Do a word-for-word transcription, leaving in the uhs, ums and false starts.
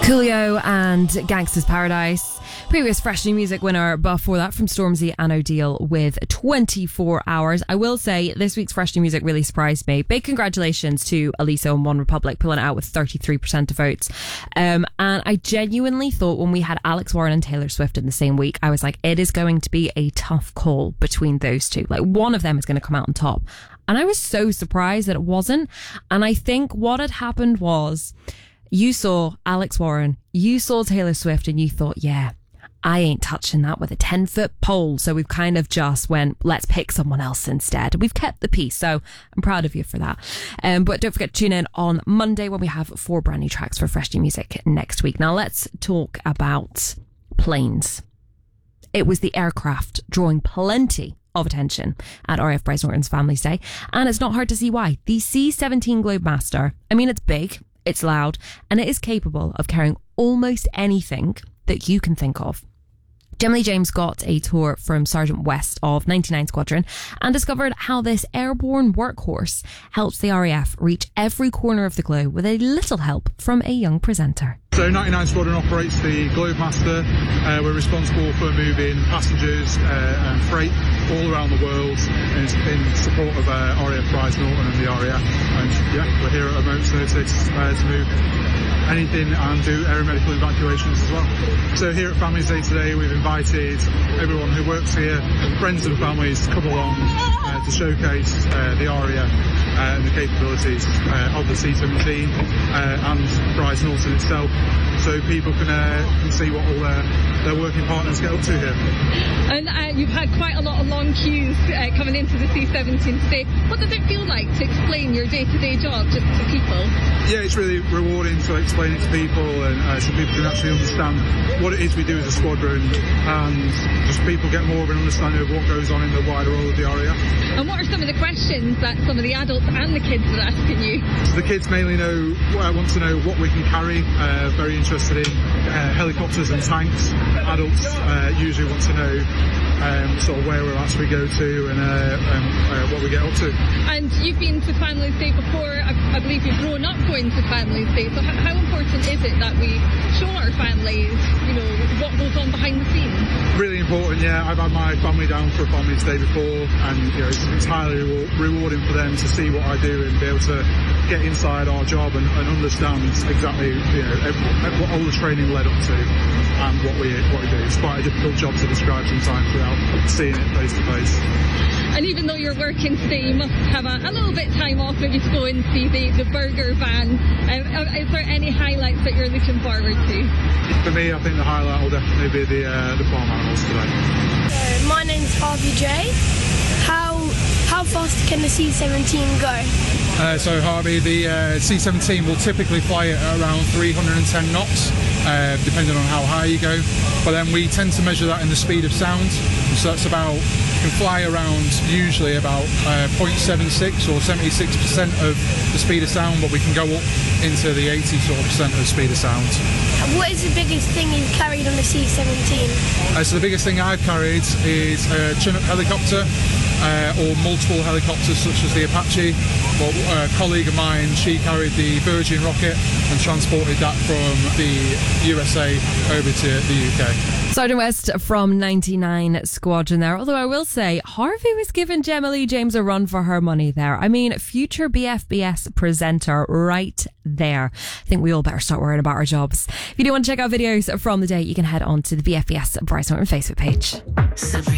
Coolio and Gangsta's Paradise. Previous Fresh New Music winner before that from Stormzy and O'Deal with twenty-four hours. I will say this week's Fresh New Music really surprised me. Big congratulations to Elisa and One Republic pulling it out with thirty-three percent of votes. Um, and I genuinely thought when we had Alex Warren and Taylor Swift in the same week, I was like, it is going to be a tough call between those two. Like one of them is going to come out on top. And I was so surprised that it wasn't. And I think what had happened was you saw Alex Warren, you saw Taylor Swift, and you thought, yeah, I ain't touching that with a ten foot pole. So we've kind of just went, let's pick someone else instead. We've kept the peace. So I'm proud of you for that. Um, but don't forget to tune in on Monday when we have four brand new tracks for Fresh New Music next week. Now let's talk about planes. It was the aircraft drawing plenty of attention at R A F Bryce Norton's Family's Day. And it's not hard to see why. The C seventeen Globemaster, I mean, it's big, it's loud, and it is capable of carrying almost anything that you can think of. Gemma Lee James got a tour from Sergeant West of ninety-nine Squadron and discovered how this airborne workhorse helps the R A F reach every corner of the globe with a little help from a young presenter. So ninety-nine Squadron operates the Globemaster. Uh, we're responsible for moving passengers uh, and freight all around the world in, in support of uh, R A F Bryce Norton and the R A F. And yeah, we're here at a moment's notice uh, to move anything and do aeromedical evacuations as well. So here at Family's Day today, we've invited everyone who works here, friends and families, to come along uh, to showcase uh, the R A F uh, and the capabilities uh, of the C seventeen uh, and Bryce Norton itself, so people can, uh, can see what all their, their working partners get up to here. And uh, you've had quite a lot of long queues uh, coming into the C seventeen today. What does it feel like to explain your day-to-day job just to people? Yeah, it's really rewarding to explain it to people, and uh, so people can actually understand what it is we do as a squadron, and just people get more of an understanding of what goes on in the wider role of the R A F. And what are some of the questions that some of the adults and the kids are asking you? So the kids mainly know, uh, want to know what we can carry, uh, very interested in uh, helicopters and tanks. Adults uh, usually want to know um, sort of where we're at, we go to, and, uh, and uh, what we get up to. And you've been to Family's Day before. I, I believe you've grown up going to Family's Day. So how, how important is it that we show our families, you know, what goes on behind the scenes? Really important, yeah. I've had my family down for a Family's Day before, and you know, it's, it's highly re- rewarding for them to see what I do and be able to get inside our job and, and understand exactly, you know, every, what all the training led up to and what we what we do. It's quite a difficult job to describe sometimes without seeing it face to face. And even though you're working today, you must have a, a little bit of time off maybe to go and see the, the burger van. Um, is there any highlights that you're looking forward to? For me, I think the highlight will definitely be the uh, the farm animals today. So my name's Harvey J. How how fast can the C seventeen go? Uh, so Harvey, the uh, C seventeen will typically fly at around three hundred ten knots, uh, depending on how high you go. But then we tend to measure that in the speed of sound. So that's about, can fly around usually about uh, zero point seven six or seventy-six percent of the speed of sound, but we can go up into the eighty sort of percent of the speed of sound. What is the biggest thing you've carried on the C seventeen? Uh, so the biggest thing I've carried is a Chinook helicopter, uh, or multiple helicopters such as the Apache. But a colleague of mine, she carried the Virgin rocket and transported that from the U S A over to the U K. Sergeant West from ninety-nine Squadron there. Although I will say, Harvey was giving Gemma Lee James a run for her money there. I mean, future B F B S presenter right there. I think we all better start worrying about our jobs. If you do want to check out videos from the day, you can head on to the B F B S Bryce Norton Facebook page.